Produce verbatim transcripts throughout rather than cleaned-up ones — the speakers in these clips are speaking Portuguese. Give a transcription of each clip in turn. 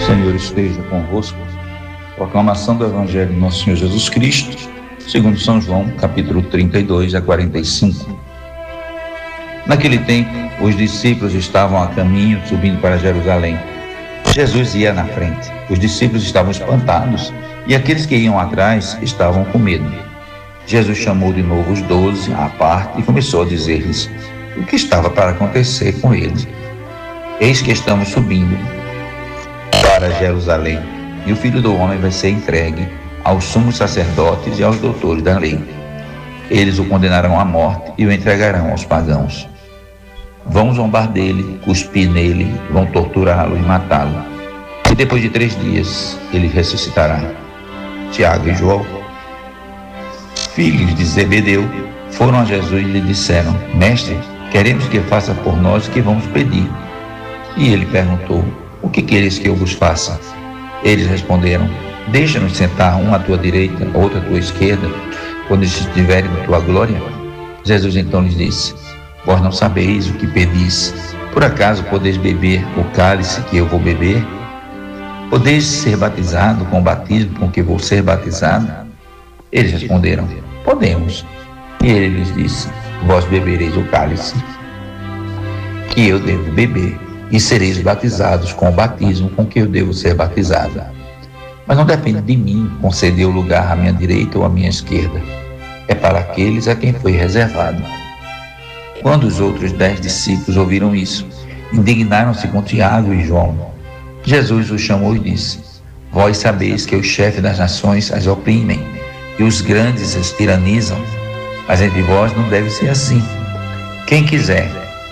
Senhor esteja convosco. Proclamação do Evangelho de Nosso Senhor Jesus Cristo, segundo São João, capítulo trinta e dois a quarenta e cinco. Naquele tempo, os discípulos estavam a caminho, subindo para Jerusalém. Jesus ia na frente. Os discípulos estavam espantados e aqueles que iam atrás estavam com medo. Jesus chamou de novo os doze à parte e começou a dizer-lhes o que estava para acontecer com eles. Eis que estamos subindo para Jerusalém, e o Filho do Homem vai ser entregue aos sumos sacerdotes e aos doutores da lei. Eles o condenarão à morte e o entregarão aos pagãos. Vão zombar dele, cuspir nele, vão torturá-lo e matá-lo. E depois de três dias ele ressuscitará. Tiago e João, filhos de Zebedeu, foram a Jesus e lhe disseram: Mestre, queremos que faça por nós o que vamos pedir. E ele perguntou: O que queres que eu vos faça? Eles responderam: Deixa-nos sentar um à tua direita, outro à tua esquerda, quando estiverem na tua glória. Jesus então lhes disse: Vós não sabeis o que pedis. Por acaso podeis beber o cálice que eu vou beber? Podeis ser batizado com o batismo com que vou ser batizado? Eles responderam: Podemos. E ele lhes disse: Vós bebereis o cálice que eu devo beber, e sereis batizados com o batismo com que eu devo ser batizado. Mas não depende de mim conceder o lugar à minha direita ou à minha esquerda. É para aqueles a quem foi reservado. Quando os outros dez discípulos ouviram isso, indignaram-se com Tiago e João. Jesus os chamou e disse: Vós sabeis que os chefes das nações as oprimem e os grandes as tiranizam, mas entre vós não deve ser assim. Quem quiser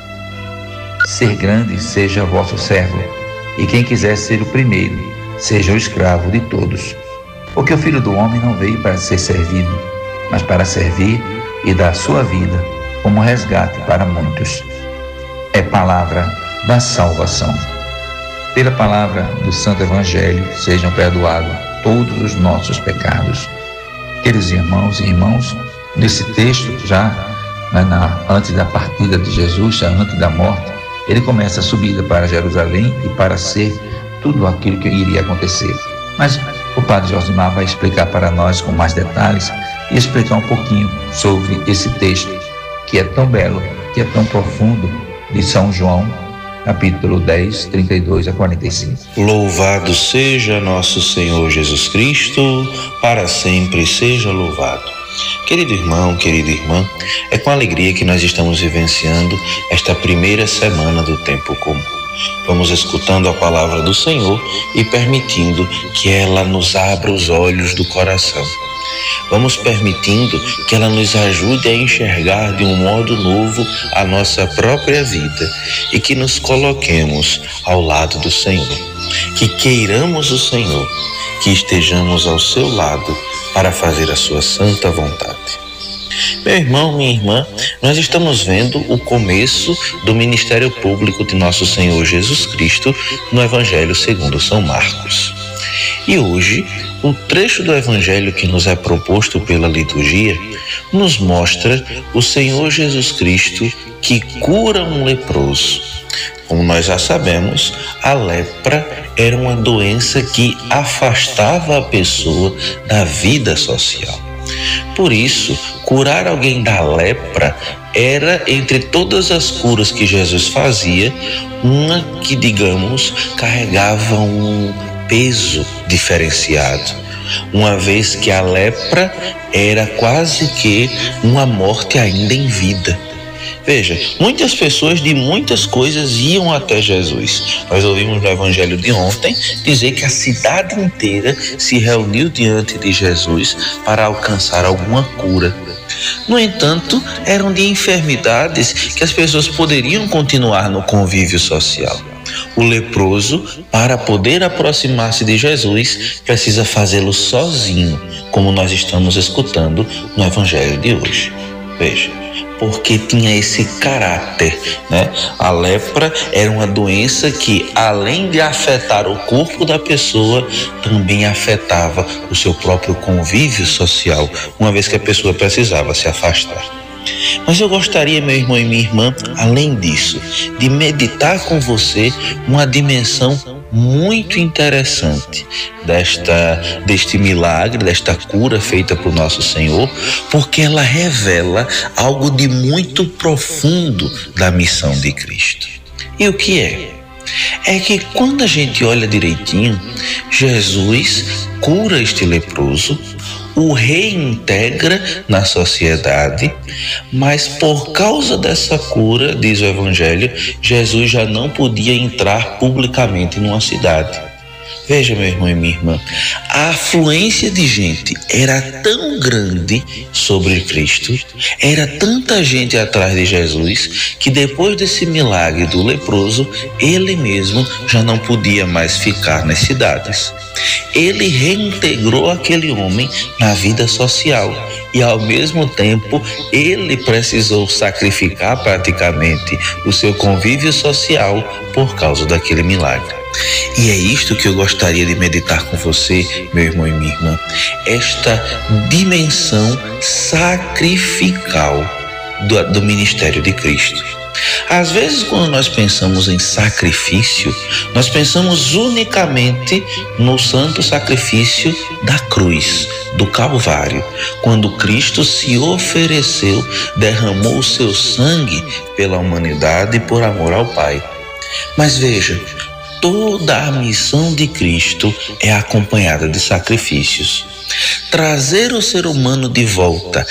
ser grande, seja vosso servo, e quem quiser ser o primeiro, seja o escravo de todos. Porque o Filho do Homem não veio para ser servido, mas para servir e dar a sua vida como resgate para muitos. É palavra da salvação. Pela palavra do Santo Evangelho, sejam perdoados todos os nossos pecados. Queridos irmãos e irmãos, nesse texto, já né, na, antes da partida de Jesus, já antes da morte, ele começa a subida para Jerusalém e para ser tudo aquilo que iria acontecer. Mas o Padre Josimar vai explicar para nós com mais detalhes e explicar um pouquinho sobre esse texto que é tão belo, que é tão profundo, de São João, capítulo dez, trinta e dois a quarenta e cinco. Louvado seja nosso Senhor Jesus Cristo, para sempre seja louvado. Querido irmão, querida irmã, é com alegria que nós estamos vivenciando esta primeira semana do tempo comum. Vamos escutando a palavra do Senhor e permitindo que ela nos abra os olhos do coração. Vamos permitindo que ela nos ajude a enxergar de um modo novo a nossa própria vida e que nos coloquemos ao lado do Senhor, que queiramos o Senhor, que estejamos ao seu lado para fazer a sua santa vontade. Meu irmão, minha irmã, nós estamos vendo o começo do ministério público de nosso Senhor Jesus Cristo no Evangelho segundo São Marcos. E hoje, o trecho do Evangelho que nos é proposto pela liturgia nos mostra o Senhor Jesus Cristo que cura um leproso. Como nós já sabemos, a lepra era uma doença que afastava a pessoa da vida social. Por isso, curar alguém da lepra era, entre todas as curas que Jesus fazia, uma que, digamos, carregava um peso diferenciado, uma vez que a lepra era quase que uma morte ainda em vida. Veja, muitas pessoas de muitas coisas iam até Jesus. Nós ouvimos no Evangelho de ontem dizer que a cidade inteira se reuniu diante de Jesus para alcançar alguma cura. No entanto, eram de enfermidades que as pessoas poderiam continuar no convívio social. O leproso, para poder aproximar-se de Jesus, precisa fazê-lo sozinho, como nós estamos escutando no Evangelho de hoje. Veja, porque tinha esse caráter, né? A lepra era uma doença que, além de afetar o corpo da pessoa, também afetava o seu próprio convívio social, uma vez que a pessoa precisava se afastar. Mas eu gostaria, meu irmão e minha irmã, além disso, de meditar com você uma dimensão muito interessante desta, deste milagre, desta cura feita por nosso Senhor, porque ela revela algo de muito profundo da missão de Cristo. E o que é? É que quando a gente olha direitinho, Jesus cura este leproso, o reintegra na sociedade, mas por causa dessa cura, diz o Evangelho, Jesus já não podia entrar publicamente numa cidade. Veja, meu irmão e minha irmã, a afluência de gente era tão grande sobre Cristo, era tanta gente atrás de Jesus, que depois desse milagre do leproso, ele mesmo já não podia mais ficar nas cidades. Ele reintegrou aquele homem na vida social e, ao mesmo tempo, ele precisou sacrificar praticamente o seu convívio social por causa daquele milagre. E é isto que eu gostaria de meditar com você, meu irmão e minha irmã, esta dimensão sacrificial do, do ministério de Cristo. Às vezes, quando nós pensamos em sacrifício, nós pensamos unicamente no santo sacrifício da cruz, do Calvário, quando Cristo se ofereceu, derramou o seu sangue pela humanidade por amor ao Pai. Mas veja, toda a missão de Cristo é acompanhada de sacrifícios. Trazer o ser humano de volta,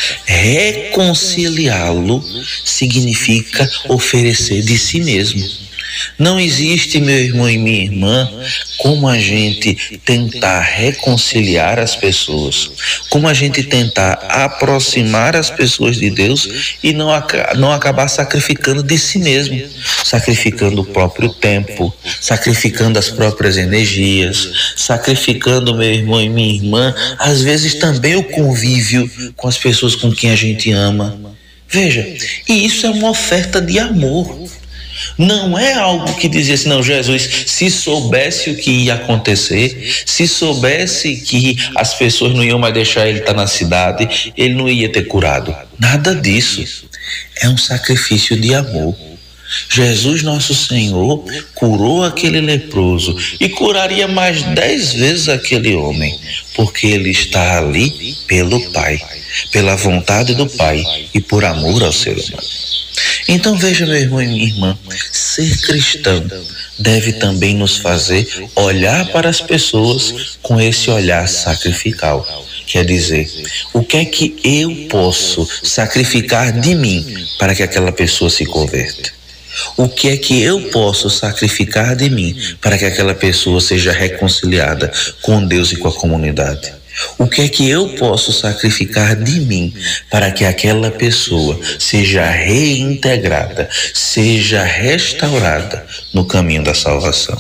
reconciliá-lo, significa oferecer de si mesmo. Não existe, meu irmão e minha irmã, como a gente tentar reconciliar as pessoas, como a gente tentar aproximar as pessoas de Deus e não, não acabar sacrificando de si mesmo, sacrificando o próprio tempo, sacrificando as próprias energias, sacrificando, meu irmão e minha irmã, às vezes também o convívio com as pessoas com quem a gente ama. Veja, e isso é uma oferta de amor. Não é algo que dizia assim, não, Jesus, se soubesse o que ia acontecer, se soubesse que as pessoas não iam mais deixar ele estar na cidade, ele não ia ter curado. Nada disso. É um sacrifício de amor. Jesus, nosso Senhor, curou aquele leproso e curaria mais dez vezes aquele homem, porque ele está ali pelo Pai, pela vontade do Pai e por amor ao ser humano. Então veja, meu irmão e minha irmã, ser cristão deve também nos fazer olhar para as pessoas com esse olhar sacrificial. Quer dizer, o que é que eu posso sacrificar de mim para que aquela pessoa se converta? O que é que eu posso sacrificar de mim para que aquela pessoa seja reconciliada com Deus e com a comunidade? O que é que eu posso sacrificar de mim para que aquela pessoa seja reintegrada, seja restaurada no caminho da salvação?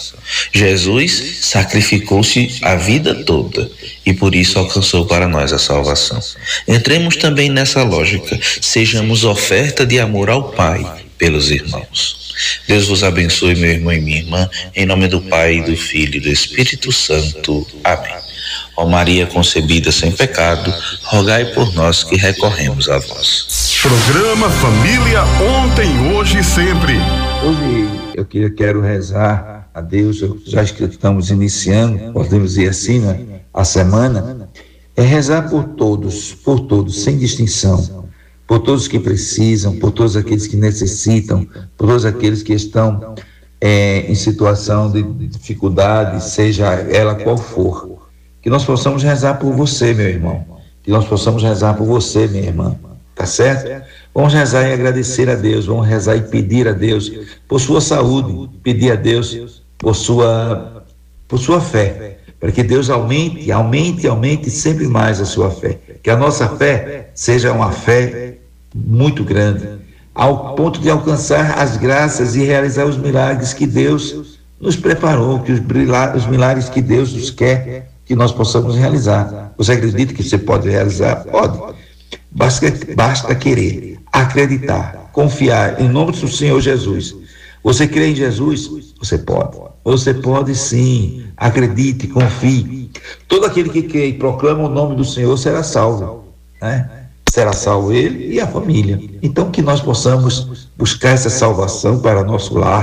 Jesus sacrificou-se a vida toda e por isso alcançou para nós a salvação. Entremos também nessa lógica, sejamos oferta de amor ao Pai pelos irmãos. Deus vos abençoe, meu irmão e minha irmã, em nome do Pai, do Filho e do Espírito Santo. Amém. Ó Maria concebida sem pecado, rogai por nós que recorremos a vós. Programa Família Ontem, Hoje e Sempre. Hoje eu quero rezar a Deus, já que estamos iniciando, podemos dizer assim, né, a semana, é rezar por todos, por todos, sem distinção, por todos que precisam, por todos aqueles que necessitam, por todos aqueles que estão é, em situação de dificuldade, seja ela qual for. Que nós possamos rezar por você, meu irmão. Que nós possamos rezar por você, minha irmã. Tá certo? Vamos rezar e agradecer a Deus. Vamos rezar e pedir a Deus por sua saúde. Pedir a Deus por sua, por sua fé. Para que Deus aumente, aumente, aumente sempre mais a sua fé. Que a nossa fé seja uma fé muito grande, ao ponto de alcançar as graças e realizar os milagres que Deus nos preparou, que os, os milagres que Deus nos quer que nós possamos realizar. Você acredita que você pode realizar? Pode. Basta, basta querer, acreditar, confiar em nome do Senhor Jesus. Você crê em Jesus? Você pode. Você pode sim. Acredite, confie. Todo aquele que crê e proclama o nome do Senhor será salvo, né? Será salvo ele e a família. Então que nós possamos buscar essa salvação para nosso lar,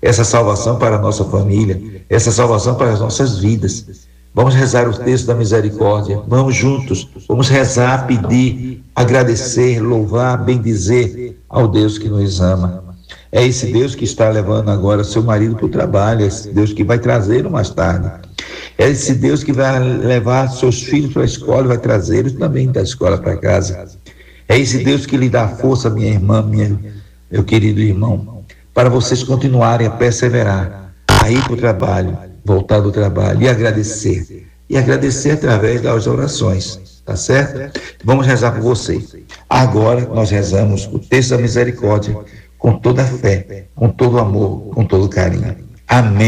essa salvação para a nossa família, essa salvação para as nossas vidas. Vamos rezar o texto da misericórdia, vamos juntos, vamos rezar, pedir, agradecer, louvar, bendizer ao Deus que nos ama. É esse Deus que está levando agora seu marido para o trabalho, é esse Deus que vai trazê-lo mais tarde. É esse Deus que vai levar seus filhos para a escola e vai trazê-los também da escola para casa. É esse Deus que lhe dá força, minha irmã, minha, meu querido irmão, para vocês continuarem a perseverar, a ir para o trabalho, voltar do trabalho e agradecer. E agradecer através das orações, tá certo? Vamos rezar por você. Agora nós rezamos o texto da misericórdia com toda a fé, com todo o amor, com todo o carinho. Amém.